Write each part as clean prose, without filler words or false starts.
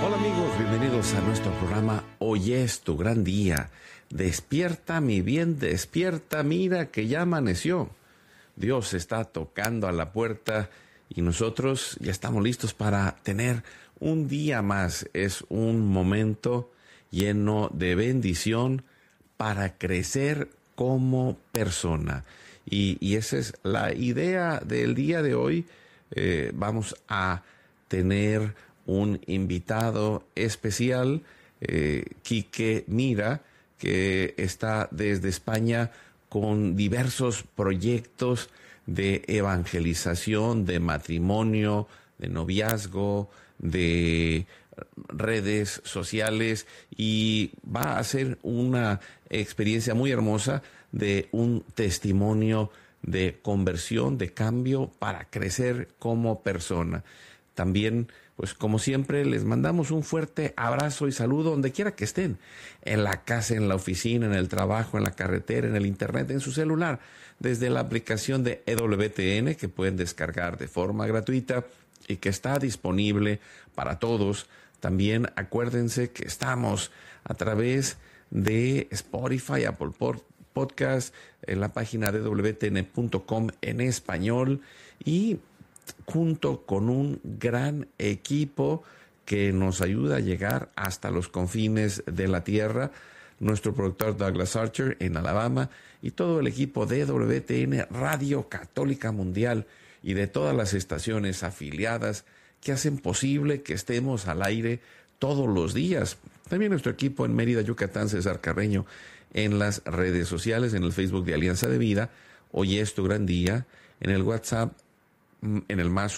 Hola amigos, bienvenidos a nuestro programa Hoy es tu gran día. Despierta, mi bien, despierta, mira que ya amaneció. Dios está tocando a la puerta y nosotros ya estamos listos para tener un día más. Es un momento lleno de bendición para crecer como persona. Y esa es la idea del día de hoy. Vamos a tener un invitado especial, Quique Mira, que está desde España con diversos proyectos de evangelización, de matrimonio, de noviazgo, de redes sociales, y va a ser una experiencia muy hermosa de un testimonio de conversión, de cambio para crecer como persona. También, pues como siempre, les mandamos un fuerte abrazo y saludo donde quiera que estén, en la casa, en la oficina, en el trabajo, en la carretera, en el internet, en su celular, desde la aplicación de EWTN que pueden descargar de forma gratuita y que está disponible para todos. También acuérdense que estamos a través de Spotify, Apple Podcast, en la página de EWTN.com en español, y junto con un gran equipo que nos ayuda a llegar hasta los confines de la tierra, nuestro productor Douglas Archer en Alabama y todo el equipo de WTN Radio Católica Mundial y de todas las estaciones afiliadas que hacen posible que estemos al aire todos los días. También nuestro equipo en Mérida, Yucatán, César Carreño, en las redes sociales, en el Facebook de Alianza de Vida, Hoy es tu gran día, en el WhatsApp, en el más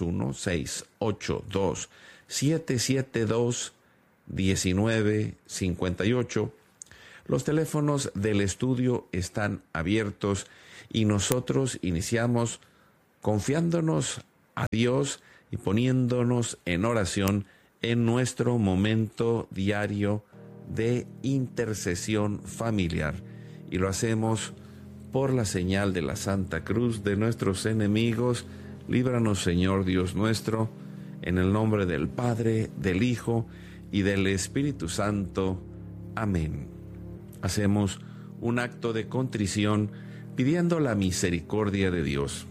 1-682-772-1958. Los teléfonos del estudio están abiertos y nosotros iniciamos confiándonos a Dios y poniéndonos en oración en nuestro momento diario de intercesión familiar. Y lo hacemos por la señal de la Santa Cruz de nuestros enemigos. Líbranos, Señor Dios nuestro, en el nombre del Padre, del Hijo y del Espíritu Santo. Amén. Hacemos un acto de contrición pidiendo la misericordia de Dios.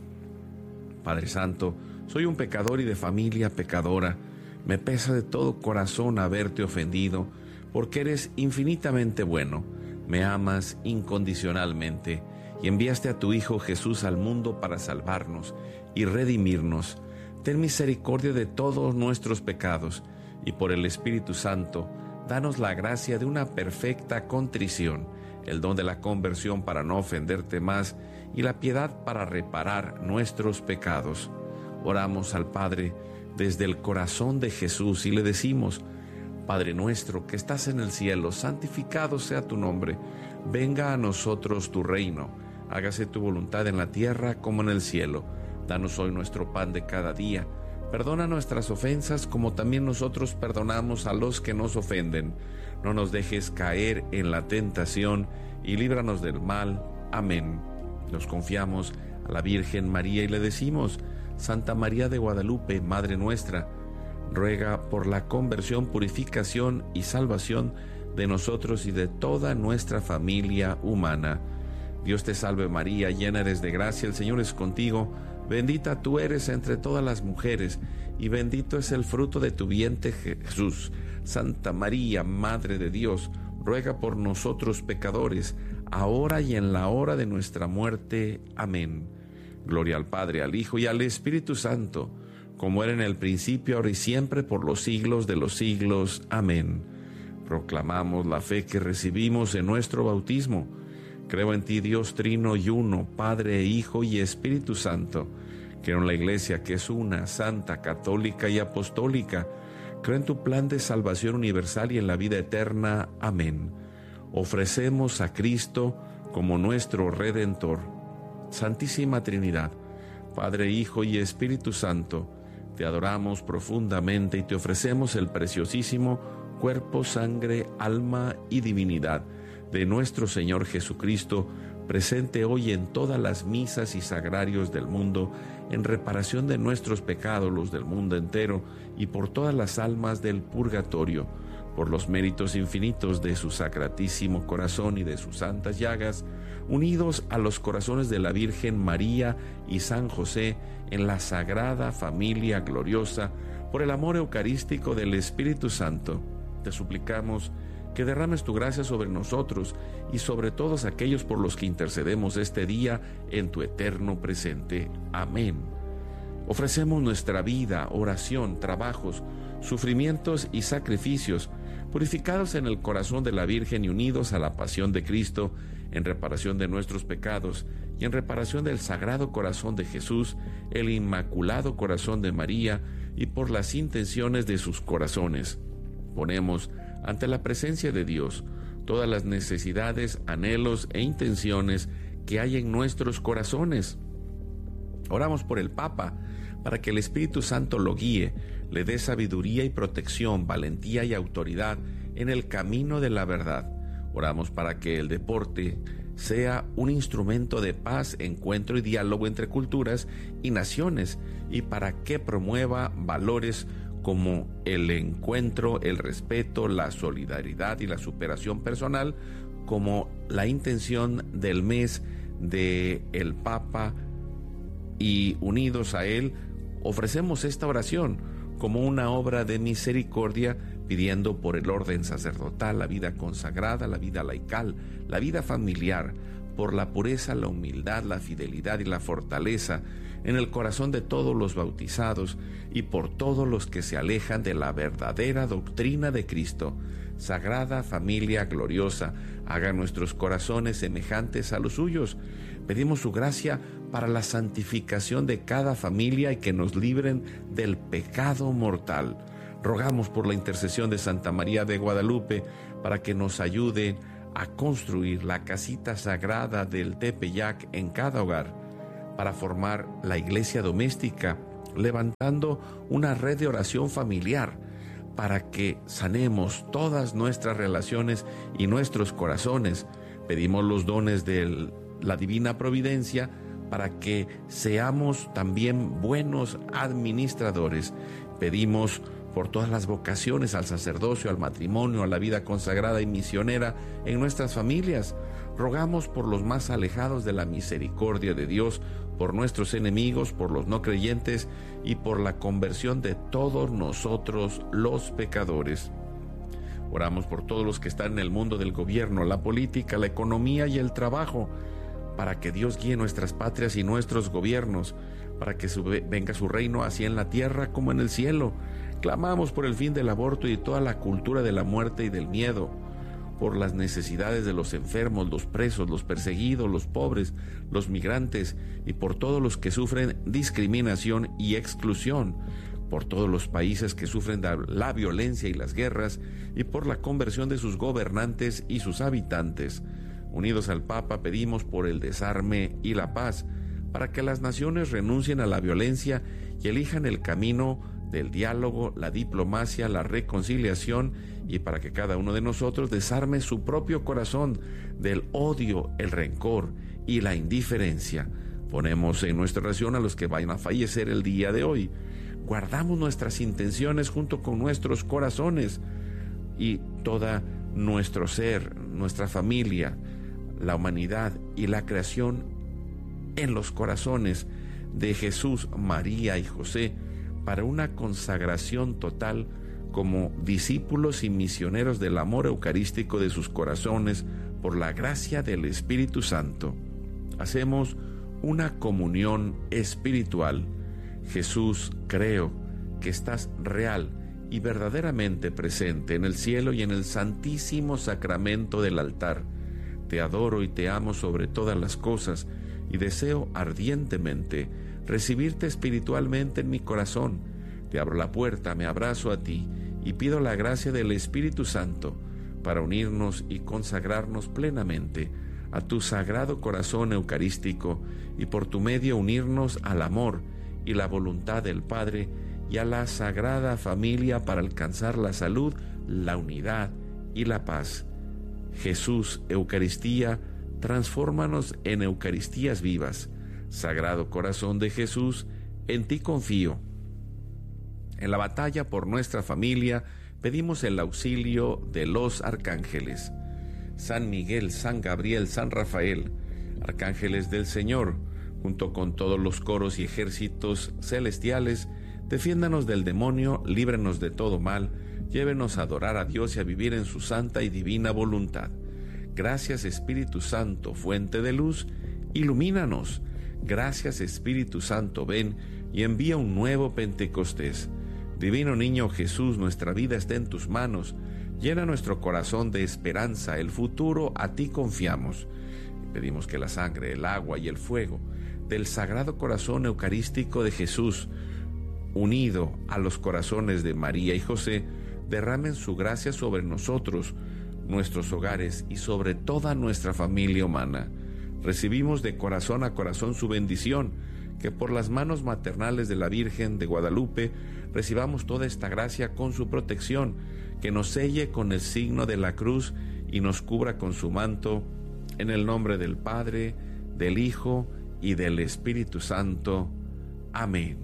Padre Santo, soy un pecador y de familia pecadora. Me pesa de todo corazón haberte ofendido, porque eres infinitamente bueno. Me amas incondicionalmente y enviaste a tu Hijo Jesús al mundo para salvarnos y redimirnos. Ten misericordia de todos nuestros pecados y por el Espíritu Santo, danos la gracia de una perfecta contrición, el don de la conversión para no ofenderte más y la piedad para reparar nuestros pecados. Oramos al Padre desde el corazón de Jesús y le decimos: Padre nuestro que estás en el cielo, santificado sea tu nombre. Venga a nosotros tu reino. Hágase tu voluntad en la tierra como en el cielo. Danos hoy nuestro pan de cada día. Perdona nuestras ofensas como también nosotros perdonamos a los que nos ofenden. No nos dejes caer en la tentación y líbranos del mal. Amén. Nos confiamos a la Virgen María y le decimos: Santa María de Guadalupe, Madre nuestra, ruega por la conversión, purificación y salvación de nosotros y de toda nuestra familia humana. Dios te salve María, llena eres de gracia, el Señor es contigo. Bendita tú eres entre todas las mujeres, y bendito es el fruto de tu vientre, Jesús. Santa María, Madre de Dios, ruega por nosotros pecadores, ahora y en la hora de nuestra muerte. Amén. Gloria al Padre, al Hijo y al Espíritu Santo, como era en el principio, ahora y siempre, por los siglos de los siglos. Amén. Proclamamos la fe que recibimos en nuestro bautismo. Creo en ti, Dios trino y uno, Padre, Hijo y Espíritu Santo. Creo en la Iglesia que es una, santa, católica y apostólica. Creo en tu plan de salvación universal y en la vida eterna. Amén. Ofrecemos a Cristo como nuestro Redentor. Santísima Trinidad, Padre, Hijo y Espíritu Santo, te adoramos profundamente y te ofrecemos el preciosísimo cuerpo, sangre, alma y divinidad de nuestro Señor Jesucristo, presente hoy en todas las misas y sagrarios del mundo, en reparación de nuestros pecados, los del mundo entero, y por todas las almas del purgatorio, por los méritos infinitos de su sacratísimo corazón y de sus santas llagas, unidos a los corazones de la Virgen María y San José en la sagrada familia gloriosa, por el amor eucarístico del Espíritu Santo, te suplicamos que derrames tu gracia sobre nosotros y sobre todos aquellos por los que intercedemos este día en tu eterno presente. Amén. Ofrecemos nuestra vida, oración, trabajos, sufrimientos y sacrificios, purificados en el corazón de la Virgen y unidos a la pasión de Cristo, en reparación de nuestros pecados y en reparación del Sagrado Corazón de Jesús, el Inmaculado Corazón de María, y por las intenciones de sus corazones. Ponemos ante la presencia de Dios todas las necesidades, anhelos e intenciones que hay en nuestros corazones. Oramos por el Papa, para que el Espíritu Santo lo guíe, le dé sabiduría y protección, valentía y autoridad en el camino de la verdad. Oramos para que el deporte sea un instrumento de paz, encuentro y diálogo entre culturas y naciones, y para que promueva valores como el encuentro, el respeto, la solidaridad y la superación personal, como la intención del mes del Papa, y unidos a él ofrecemos esta oración como una obra de misericordia, pidiendo por el orden sacerdotal, la vida consagrada, la vida laical, la vida familiar, por la pureza, la humildad, la fidelidad y la fortaleza en el corazón de todos los bautizados y por todos los que se alejan de la verdadera doctrina de Cristo. Sagrada familia gloriosa, haga nuestros corazones semejantes a los suyos. Pedimos su gracia para la santificación de cada familia y que nos libren del pecado mortal. Rogamos por la intercesión de Santa María de Guadalupe para que nos ayude a construir la casita sagrada del Tepeyac en cada hogar, para formar la iglesia doméstica, levantando una red de oración familiar, para que sanemos todas nuestras relaciones y nuestros corazones. Pedimos los dones de la divina providencia para que seamos también buenos administradores. Pedimos por todas las vocaciones al sacerdocio, al matrimonio, a la vida consagrada y misionera en nuestras familias. Rogamos por los más alejados de la misericordia de Dios, por nuestros enemigos, por los no creyentes y por la conversión de todos nosotros los pecadores. Oramos por todos los que están en el mundo del gobierno, la política, la economía y el trabajo, para que Dios guíe nuestras patrias y nuestros gobiernos, para que venga su reino así en la tierra como en el cielo. Clamamos por el fin del aborto y toda la cultura de la muerte y del miedo, por las necesidades de los enfermos, los presos, los perseguidos, los pobres, los migrantes y por todos los que sufren discriminación y exclusión, por todos los países que sufren la violencia y las guerras y por la conversión de sus gobernantes y sus habitantes. Unidos al Papa, pedimos por el desarme y la paz, para que las naciones renuncien a la violencia y elijan el camino del diálogo, la diplomacia, la reconciliación, y para que cada uno de nosotros desarme su propio corazón del odio, el rencor y la indiferencia. Ponemos en nuestra oración a los que vayan a fallecer el día de hoy. Guardamos nuestras intenciones junto con nuestros corazones y todo nuestro ser, nuestra familia, la humanidad y la creación en los corazones de Jesús, María y José, para una consagración total como discípulos y misioneros del amor eucarístico de sus corazones por la gracia del Espíritu Santo. Hacemos una comunión espiritual. Jesús, creo que estás real y verdaderamente presente en el cielo y en el santísimo sacramento del altar. Te adoro y te amo sobre todas las cosas y deseo ardientemente recibirte espiritualmente en mi corazón. Te abro la puerta, me abrazo a ti y pido la gracia del Espíritu Santo para unirnos y consagrarnos plenamente a tu sagrado corazón eucarístico y por tu medio unirnos al amor y la voluntad del Padre y a la sagrada familia para alcanzar la salud, la unidad y la paz. Jesús, Eucaristía, transfórmanos en Eucaristías vivas. Sagrado Corazón de Jesús, en ti confío. En la batalla por nuestra familia, pedimos el auxilio de los arcángeles. San Miguel, San Gabriel, San Rafael, arcángeles del Señor, junto con todos los coros y ejércitos celestiales, defiéndanos del demonio, líbranos de todo mal, llévenos a adorar a Dios y a vivir en su santa y divina voluntad. Gracias, Espíritu Santo, fuente de luz, ilumínanos. Gracias, Espíritu Santo, ven y envía un nuevo Pentecostés. Divino Niño Jesús, nuestra vida está en tus manos. Llena nuestro corazón de esperanza, el futuro a ti confiamos. Pedimos que la sangre, el agua y el fuego del Sagrado Corazón Eucarístico de Jesús, unido a los corazones de María y José, derramen su gracia sobre nosotros, nuestros hogares y sobre toda nuestra familia humana. Recibimos de corazón a corazón su bendición, que por las manos maternales de la Virgen de Guadalupe recibamos toda esta gracia con su protección, que nos selle con el signo de la cruz y nos cubra con su manto, en el nombre del Padre, del Hijo y del Espíritu Santo. Amén.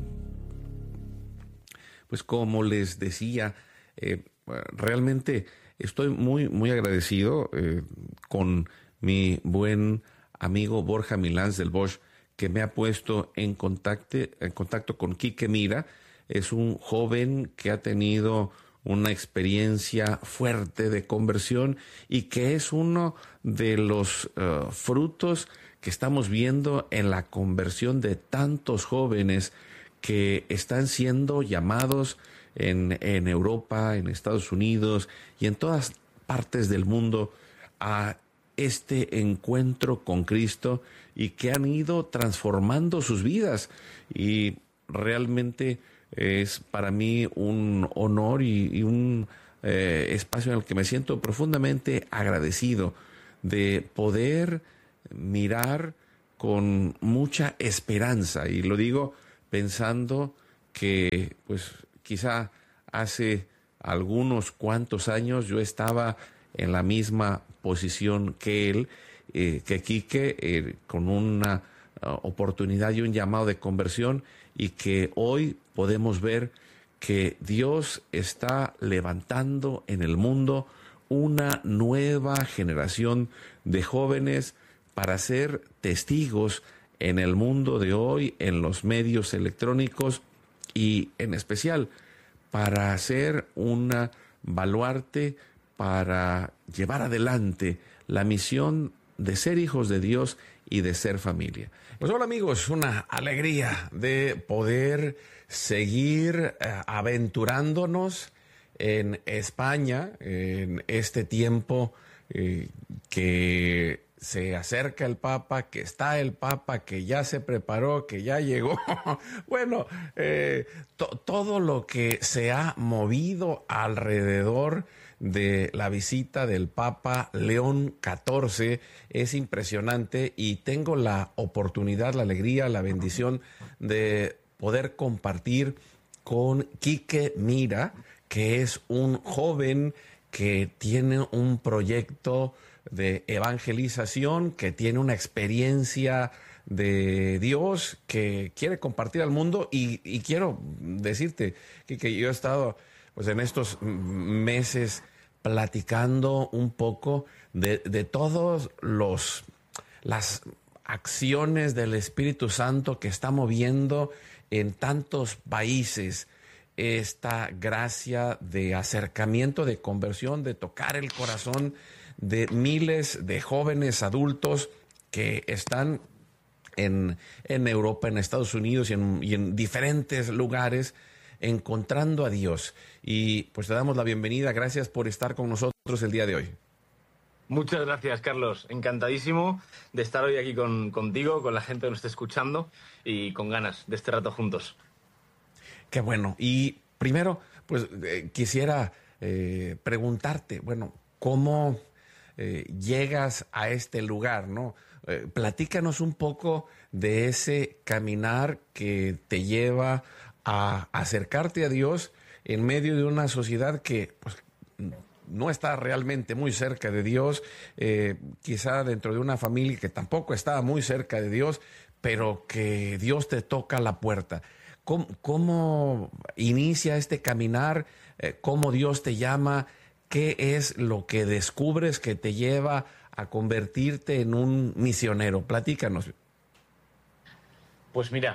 Pues como les decía, realmente estoy muy agradecido con mi buen amigo Borja Milans del Bosch, que me ha puesto en contacto con Quique Mira. Es un joven que ha tenido una experiencia fuerte de conversión y que es uno de los frutos que estamos viendo en la conversión de tantos jóvenes que están siendo llamados en Europa, en Estados Unidos y en todas partes del mundo a este encuentro con Cristo y que han ido transformando sus vidas. Y realmente es para mí un honor y un espacio en el que me siento profundamente agradecido de poder mirar con mucha esperanza. Y lo digo pensando que pues quizá hace algunos cuantos años yo estaba en la misma posición que él, que Quique, con una oportunidad y un llamado de conversión, y que hoy podemos ver que Dios está levantando en el mundo una nueva generación de jóvenes para ser testigos en el mundo de hoy, en los medios electrónicos y en especial para ser una baluarte para llevar adelante la misión de ser hijos de Dios y de ser familia. Pues hola amigos, una alegría de poder seguir aventurándonos en España en este tiempo que se acerca el Papa, que está el Papa, que ya se preparó, que ya llegó. Bueno, todo lo que se ha movido alrededor de la visita del Papa León XIV es impresionante, y tengo la oportunidad, la alegría, la bendición de poder compartir con Quique Mira, que es un joven que tiene un proyecto de evangelización, que tiene una experiencia de Dios que quiere compartir al mundo. Y quiero decirte que yo he estado pues en estos meses platicando un poco de todos las acciones del Espíritu Santo que está moviendo en tantos países esta gracia de acercamiento, de conversión, de tocar el corazón de miles de jóvenes adultos que están en Europa, en Estados Unidos y en diferentes lugares encontrando a Dios. Y pues te damos la bienvenida. Gracias por estar con nosotros el día de hoy. Muchas gracias, Carlos. Encantadísimo de estar hoy aquí contigo, con la gente que nos está escuchando y con ganas de este rato juntos. Qué bueno. Y primero, pues quisiera preguntarte, bueno, ¿cómo llegas a este lugar, ¿no? Platícanos un poco de ese caminar que te lleva a acercarte a Dios en medio de una sociedad que pues, no está realmente muy cerca de Dios, quizá dentro de una familia que tampoco está muy cerca de Dios, pero que Dios te toca la puerta. ¿Cómo inicia este caminar? ¿Cómo Dios te llama? ¿Qué es lo que descubres que te lleva a convertirte en un misionero? Platícanos. Pues mira,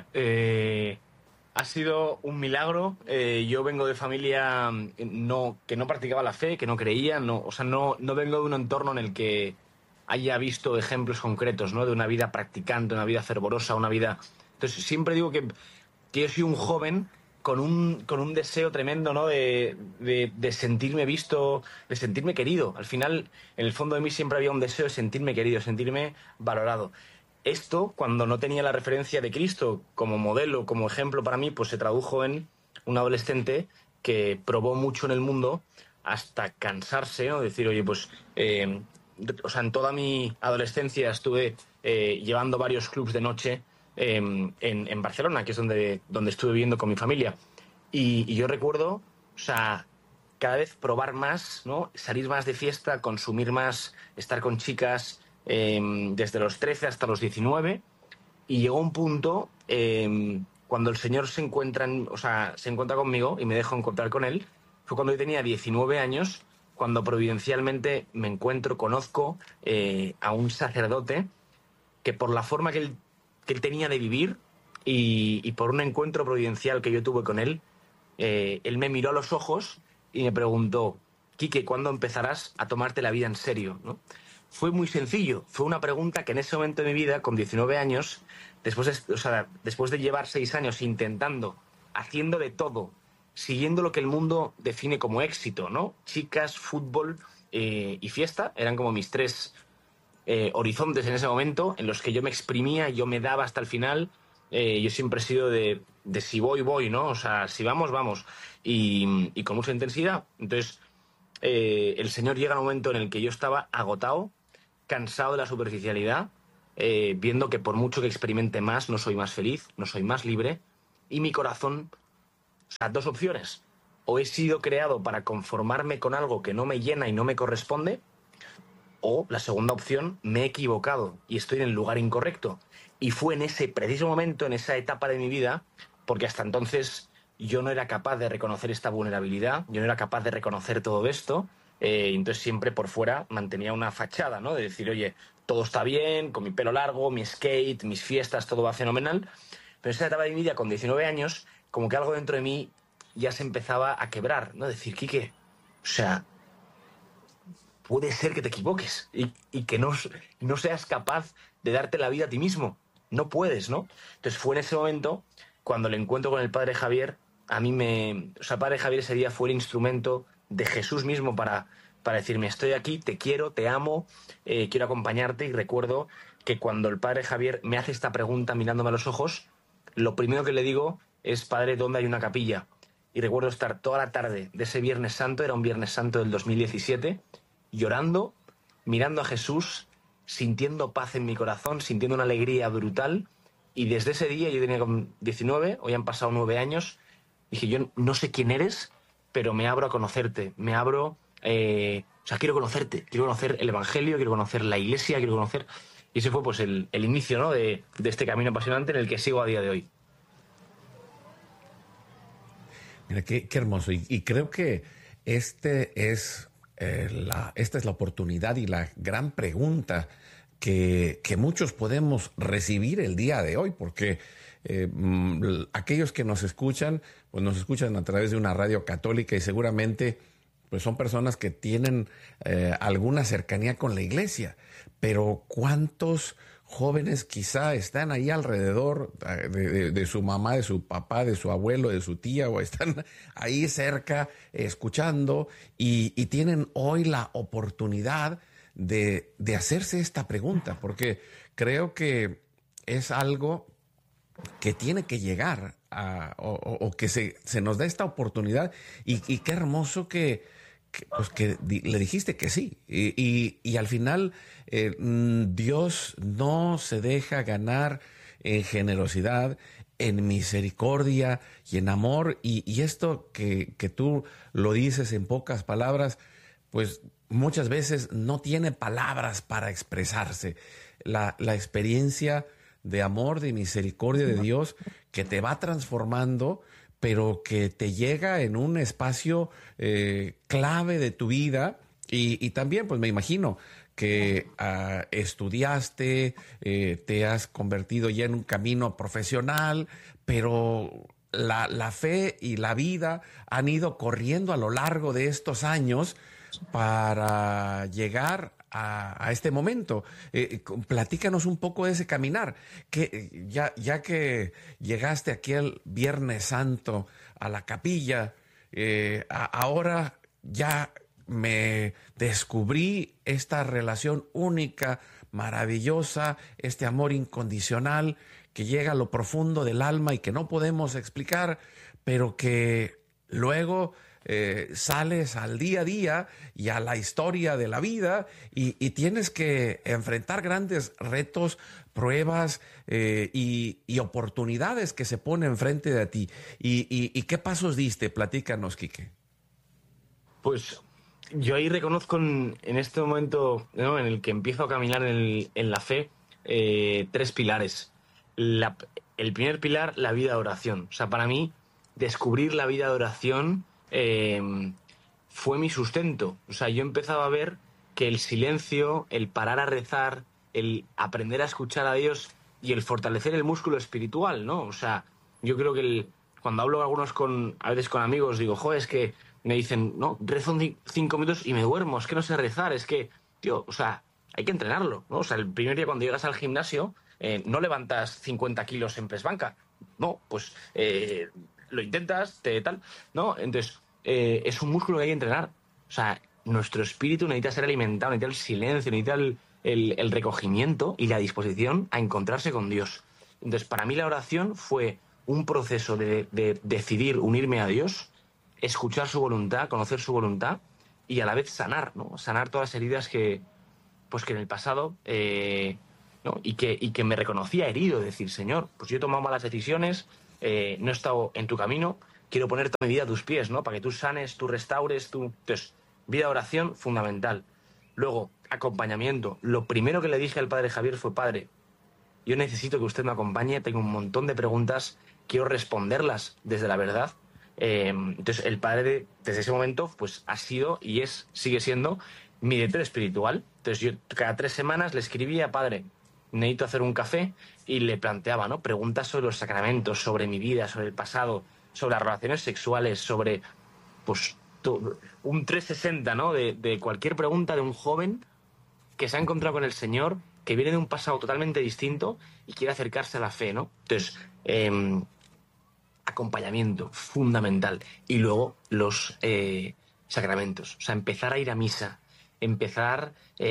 ha sido un milagro. Yo vengo de familia que no practicaba la fe, que no creía, no vengo de un entorno en el que haya visto ejemplos concretos, ¿no? De una vida practicante, una vida fervorosa, una vida... Entonces siempre digo que yo soy un joven con un deseo tremendo, ¿no? De sentirme visto, de sentirme querido. Al final, en el fondo de mí siempre había un deseo de sentirme querido, sentirme valorado. Esto, cuando no tenía la referencia de Cristo como modelo, como ejemplo para mí, pues se tradujo en un adolescente que probó mucho en el mundo hasta cansarse, ¿no? Decir, oye, pues... en toda mi adolescencia estuve llevando varios clubs de noche en Barcelona, que es donde estuve viviendo con mi familia. Y yo recuerdo, cada vez probar más, ¿no? Salir más de fiesta, consumir más, estar con chicas desde los 13 hasta los 19. Y llegó un punto cuando el Señor se encuentra conmigo y me dejo encontrar con Él. Fue cuando yo tenía 19 años, cuando providencialmente conozco a un sacerdote que por la forma que él tenía de vivir y por un encuentro providencial que yo tuve con él me miró a los ojos y me preguntó: Quique, ¿cuándo empezarás a tomarte la vida en serio? ¿No? Fue muy sencillo, fue una pregunta que en ese momento de mi vida, con 19 años, después de llevar 6 años haciendo de todo, siguiendo lo que el mundo define como éxito, ¿no? Chicas, fútbol y fiesta, eran como mis 3 horizontes en ese momento, en los que yo me exprimía, yo me daba hasta el final. Yo siempre he sido de si voy, ¿no? Si vamos, vamos. Y con mucha intensidad. Entonces, el Señor llega a un momento en el que yo estaba agotado, cansado de la superficialidad, viendo que por mucho que experimente más, no soy más feliz, no soy más libre, y mi corazón... 2 opciones: o he sido creado para conformarme con algo que no me llena y no me corresponde, o la segunda opción, me he equivocado y estoy en el lugar incorrecto. Y fue en ese preciso momento, en esa etapa de mi vida, porque hasta entonces yo no era capaz de reconocer esta vulnerabilidad, yo no era capaz de reconocer todo esto, entonces siempre por fuera mantenía una fachada, ¿no? De decir, oye, todo está bien, con mi pelo largo, mi skate, mis fiestas, todo va fenomenal. Pero en esa etapa de mi vida, con 19 años, como que algo dentro de mí ya se empezaba a quebrar, ¿no? Decir, Quique, puede ser que te equivoques y que no seas capaz de darte la vida a ti mismo. No puedes, ¿no? Entonces fue en ese momento cuando el encuentro con el Padre Javier, el Padre Javier ese día fue el instrumento de Jesús mismo para decirme: estoy aquí, te quiero, te amo, quiero acompañarte. Y recuerdo que cuando el Padre Javier me hace esta pregunta mirándome a los ojos, lo primero que le digo es: Padre, ¿dónde hay una capilla? Y recuerdo estar toda la tarde de ese Viernes Santo, era un Viernes Santo del 2017, llorando, mirando a Jesús, sintiendo paz en mi corazón, sintiendo una alegría brutal. Y desde ese día, yo tenía 19, hoy han pasado 9 años, dije: yo no sé quién eres, pero me abro a conocerte, quiero conocerte, quiero conocer el Evangelio, quiero conocer la Iglesia, quiero conocer... Y ese fue pues el inicio, ¿no? de este camino apasionante en el que sigo a día de hoy. Mira, qué hermoso. Y creo que esta es la oportunidad y la gran pregunta que muchos podemos recibir el día de hoy, porque aquellos que nos escuchan, pues nos escuchan a través de una radio católica y seguramente pues son personas que tienen alguna cercanía con la iglesia, pero ¿cuántos jóvenes quizá están ahí alrededor de su mamá, de su papá, de su abuelo, de su tía, o están ahí cerca escuchando y tienen hoy la oportunidad de hacerse esta pregunta? Porque creo que es algo que tiene que llegar o que se nos da esta oportunidad, y qué hermoso que le dijiste que sí, y al final Dios no se deja ganar en generosidad, en misericordia y en amor, y esto que tú lo dices en pocas palabras, pues muchas veces no tiene palabras para expresarse. La experiencia de amor, de misericordia de Dios que te va transformando, pero que te llega en un espacio clave de tu vida. Y también, pues me imagino que estudiaste, te has convertido ya en un camino profesional, pero la fe y la vida han ido corriendo a lo largo de estos años para llegar a este momento. Platícanos un poco de ese caminar, que ya que llegaste aquí el Viernes Santo a la capilla, ahora ya me descubrí esta relación única, maravillosa, este amor incondicional que llega a lo profundo del alma y que no podemos explicar, pero que luego sales al día a día y a la historia de la vida y tienes que enfrentar grandes retos, pruebas y oportunidades que se ponen enfrente de ti. ¿Y qué pasos diste? Platícanos, Quique. Pues yo ahí reconozco en este momento, ¿no?, en el que empiezo a caminar en la fe, tres pilares. El primer pilar, la vida de oración. O sea, para mí, descubrir la vida de oración fue mi sustento. O sea, yo empezaba a ver que el silencio, el parar a rezar, el aprender a escuchar a Dios y el fortalecer el músculo espiritual, ¿no? O sea, yo creo que cuando hablo a veces con amigos, digo, joder, es que me dicen, no, rezo 5 minutos y me duermo, es que no sé rezar, es que, tío, o sea, hay que entrenarlo, ¿no? O sea, el primer día cuando llegas al gimnasio, no levantas 50 kilos en press banca, no, pues lo intentas, tal, ¿no? Entonces, es un músculo que hay que entrenar. O sea, nuestro espíritu necesita ser alimentado, necesita el silencio, necesita el recogimiento y la disposición a encontrarse con Dios. Entonces, para mí la oración fue un proceso de decidir unirme a Dios, escuchar su voluntad, conocer su voluntad y a la vez sanar, ¿no? Sanar todas las heridas que en el pasado, ¿no? y que me reconocía herido, decir, Señor, pues yo he tomado malas decisiones, no he estado en tu camino, quiero poner toda mi vida a tus pies, ¿no? Para que tú sanes, tú restaures, tú... Entonces, vida de oración, fundamental. Luego, acompañamiento. Lo primero que le dije al padre Javier fue, padre, yo necesito que usted me acompañe, tengo un montón de preguntas, quiero responderlas desde la verdad. Entonces, el padre, desde ese momento, pues ha sido y sigue siendo mi director espiritual. Entonces, yo cada 3 semanas le escribía, padre, necesito hacer un café, y le planteaba, ¿no?, preguntas sobre los sacramentos, sobre mi vida, sobre el pasado, sobre las relaciones sexuales, sobre, pues, un 360, ¿no?, de cualquier pregunta de un joven que se ha encontrado con el Señor, que viene de un pasado totalmente distinto y quiere acercarse a la fe, ¿no? Entonces, acompañamiento, fundamental. Y luego los sacramentos. O sea, empezar a ir a misa, empezar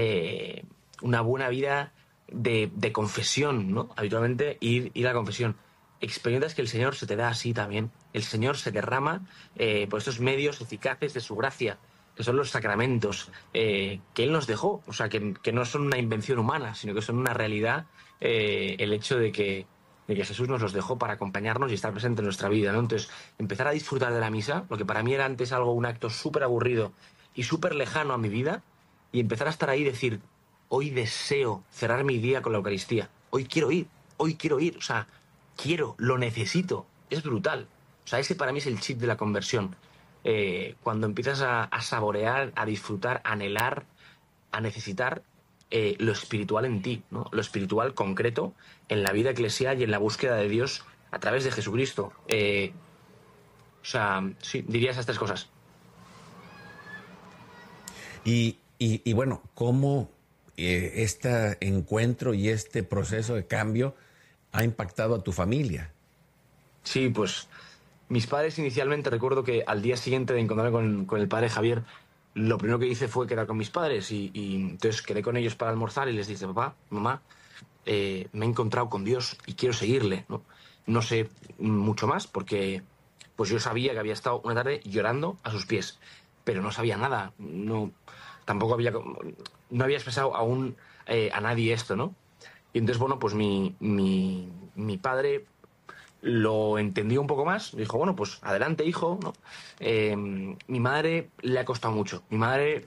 una buena vida de confesión, ¿no? Habitualmente ir a la confesión. Experimentas que el Señor se te da así también. El Señor se derrama por estos medios eficaces de su gracia, que son los sacramentos, que Él nos dejó. O sea, que no son una invención humana, sino que son una realidad, el hecho de que Jesús nos los dejó para acompañarnos y estar presente en nuestra vida, ¿no? Entonces, empezar a disfrutar de la misa, lo que para mí era antes un acto súper aburrido y súper lejano a mi vida, y empezar a estar ahí y decir, hoy deseo cerrar mi día con la Eucaristía. Hoy quiero ir, o sea, lo necesito. Es brutal. O sea, ese para mí es el chip de la conversión. Cuando empiezas a saborear, a disfrutar, a anhelar, a necesitar lo espiritual en ti, ¿no? Lo espiritual concreto en la vida eclesial y en la búsqueda de Dios a través de Jesucristo. O sea, sí, diría esas 3 cosas. Y bueno, ¿cómo este encuentro y este proceso de cambio ha impactado a tu familia? Sí, pues mis padres inicialmente, recuerdo que al día siguiente de encontrarme con el padre Javier, lo primero que hice fue quedar con mis padres y entonces quedé con ellos para almorzar y les dije, papá, mamá, me he encontrado con Dios y quiero seguirle, ¿no? No sé mucho más porque pues yo sabía que había estado una tarde llorando a sus pies, pero no sabía nada, no había expresado aún a nadie esto, ¿no? Y entonces, bueno, pues mi padre lo entendió un poco más, dijo, bueno, pues adelante, hijo, ¿no? Mi madre le ha costado mucho. Mi madre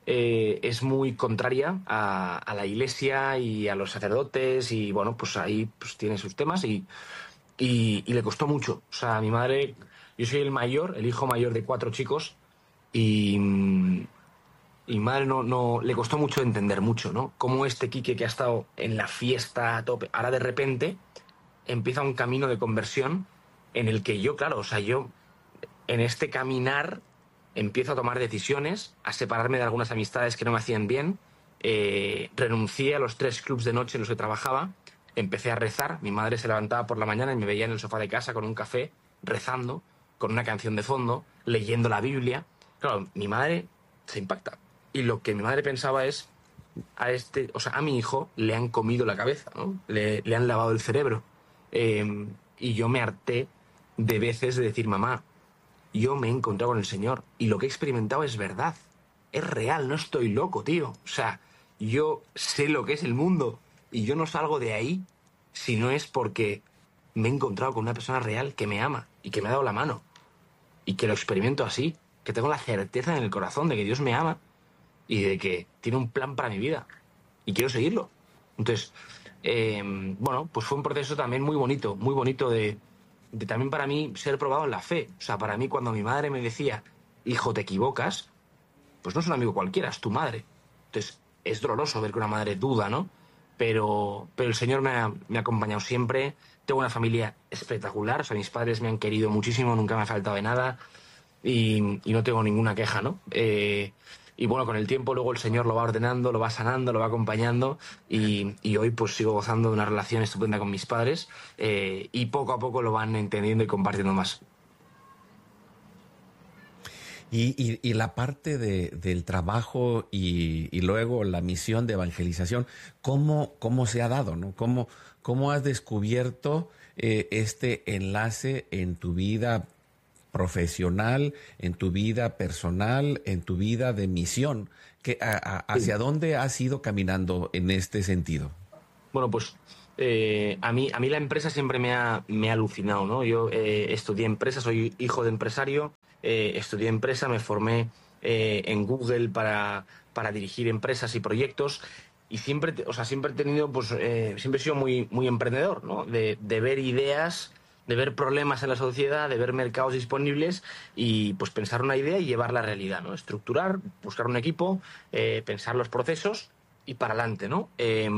es muy contraria a la iglesia y a los sacerdotes y bueno, pues ahí pues tiene sus temas y le costó mucho. O sea, mi madre, yo soy el mayor, el hijo mayor de 4 chicos y mi madre no le costó mucho entender mucho, ¿no? Cómo este Quique que ha estado en la fiesta a tope, ahora de repente empieza un camino de conversión en el que yo, claro, o sea, yo en este caminar empiezo a tomar decisiones, a separarme de algunas amistades que no me hacían bien, renuncié a los 3 clubs de noche en los que trabajaba, empecé a rezar, mi madre se levantaba por la mañana y me veía en el sofá de casa con un café, rezando, con una canción de fondo, leyendo la Biblia. Claro, mi madre se impacta. Y lo que mi madre pensaba es, a mi hijo le han comido la cabeza, ¿no? Le han lavado el cerebro. Y yo me harté de veces de decir, mamá, yo me he encontrado con el Señor y lo que he experimentado es verdad, es real, no estoy loco, tío. O sea, yo sé lo que es el mundo y yo no salgo de ahí si no es porque me he encontrado con una persona real que me ama y que me ha dado la mano y que lo experimento así, que tengo la certeza en el corazón de que Dios me ama y de que tiene un plan para mi vida y quiero seguirlo. Entonces, bueno, pues fue un proceso también muy bonito de también para mí ser probado en la fe. O sea, para mí cuando mi madre me decía, hijo, te equivocas, pues no es un amigo cualquiera, es tu madre. Entonces, es doloroso ver que una madre duda, ¿no? Pero el Señor me ha acompañado siempre. Tengo una familia espectacular, o sea, mis padres me han querido muchísimo, nunca me ha faltado de nada y no tengo ninguna queja, ¿no? Y bueno, con el tiempo luego el Señor lo va ordenando, lo va sanando, lo va acompañando y hoy pues sigo gozando de una relación estupenda con mis padres y poco a poco lo van entendiendo y compartiendo más. Y la parte del trabajo y luego la misión de evangelización, ¿cómo se ha dado, ¿no? ¿Cómo has descubierto este enlace en tu vida profesional, en tu vida personal, en tu vida de misión? ¿Hacia dónde has ido caminando en este sentido? Bueno, pues a mí la empresa siempre me ha alucinado, ¿no? Yo estudié empresa, soy hijo de empresario, estudié empresa, me formé en Google para dirigir empresas y proyectos y siempre he tenido, pues siempre he sido muy emprendedor, ¿no? De ver ideas, de ver problemas en la sociedad, de ver mercados disponibles y pues pensar una idea y llevarla a la realidad, ¿no? Estructurar, buscar un equipo, pensar los procesos y para adelante, ¿no?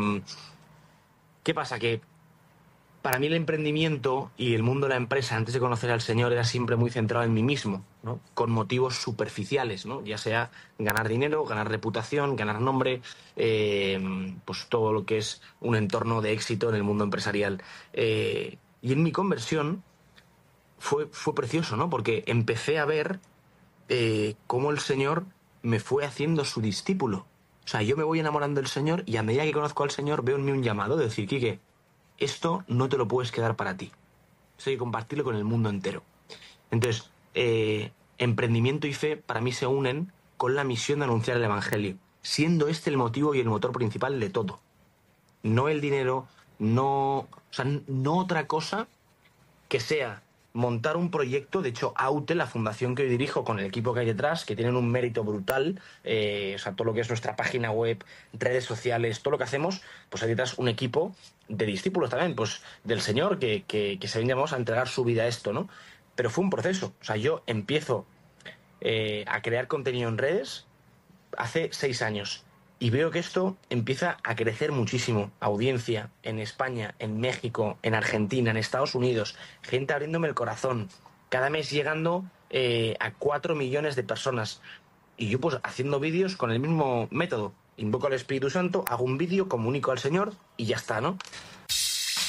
¿Qué pasa? Que para mí el emprendimiento y el mundo de la empresa, antes de conocer al Señor, era siempre muy centrado en mí mismo, ¿no? Con motivos superficiales, ¿no? Ya sea ganar dinero, ganar reputación, ganar nombre, pues todo lo que es un entorno de éxito en el mundo empresarial. Y en mi conversión fue precioso, ¿no? Porque empecé a ver cómo el Señor me fue haciendo su discípulo. O sea, yo me voy enamorando del Señor y a medida que conozco al Señor veo en mí un llamado de decir, Quique, esto no te lo puedes quedar para ti. Esto hay que compartirlo con el mundo entero. Entonces, emprendimiento y fe para mí se unen con la misión de anunciar el Evangelio, siendo este el motivo y el motor principal de todo. No el dinero, no otra cosa que sea montar un proyecto. De hecho, Aute, la fundación que hoy dirijo con el equipo que hay detrás, que tienen un mérito brutal, todo lo que es nuestra página web, redes sociales, todo lo que hacemos, pues hay detrás un equipo de discípulos también, pues del Señor, que se ven llamados a entregar su vida a esto, ¿no? Pero fue un proceso. O sea, yo empiezo a crear contenido en redes hace 6 años. Y veo que esto empieza a crecer muchísimo. Audiencia en España, en México, en Argentina, en Estados Unidos. Gente abriéndome el corazón. Cada mes llegando a 4 millones de personas. Y yo pues haciendo vídeos con el mismo método. Invoco al Espíritu Santo, hago un vídeo, comunico al Señor y ya está, ¿no?